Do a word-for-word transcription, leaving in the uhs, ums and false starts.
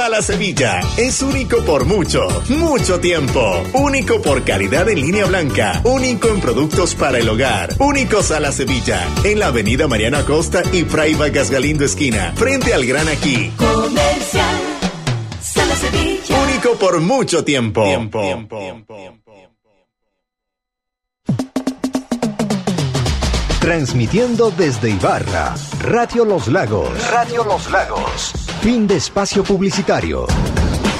A la Sevilla es único por mucho, mucho tiempo. Único por calidad en línea blanca. Único en productos para el hogar. Únicos a la Sevilla. En la avenida Mariano Acosta y Fray Vargas Galindo esquina. Frente al Gran Aquí. Comercial. Sala Sevilla. Único por mucho tiempo. Tiempo. Transmitiendo desde Ibarra. Radio Los Lagos. Radio Los Lagos. Fin de espacio publicitario.